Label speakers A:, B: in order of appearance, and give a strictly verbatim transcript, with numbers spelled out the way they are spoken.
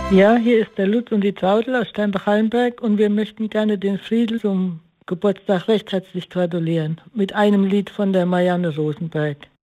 A: Ja, hier ist der Lutz und die Traudel aus Steinbach-Hallenberg und wir möchten gerne den Friedel zum Geburtstag recht herzlich gratulieren mit einem Lied von der Marianne Rosenberg.